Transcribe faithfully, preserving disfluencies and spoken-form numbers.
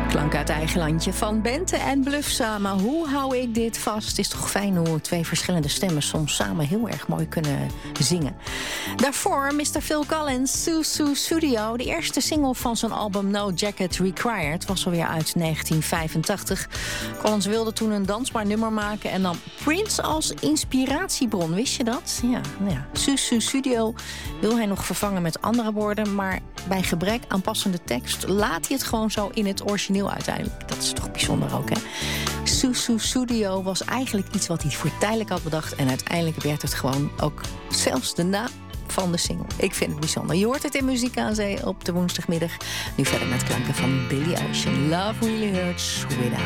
Klank uit eigen landje van Bente en Bluff samen. Hoe hou ik dit vast? Het is toch fijn hoe twee verschillende stemmen soms samen heel erg mooi kunnen zingen. Daarvoor mister Phil Collins, Su Su Studio. De eerste single van zijn album No Jacket Required was alweer uit negentien vijfentachtig. Collins wilde toen een dansbaar nummer maken en nam Prince als inspiratiebron. Wist je dat? Ja, nou ja. Su Su Studio wil hij nog vervangen met andere woorden, maar bij gebrek aan passende tekst laat hij het gewoon zo in het origineel uiteindelijk. Dat is toch bijzonder ook, hè? Su Su Studio was eigenlijk iets wat hij voor tijdelijk had bedacht en uiteindelijk werd het gewoon ook zelfs de naam van de single. Ik vind het bijzonder. Je hoort het in Muziek aan Zee op de woensdagmiddag. Nu verder met klanken van Billie Ocean. Love really hurts without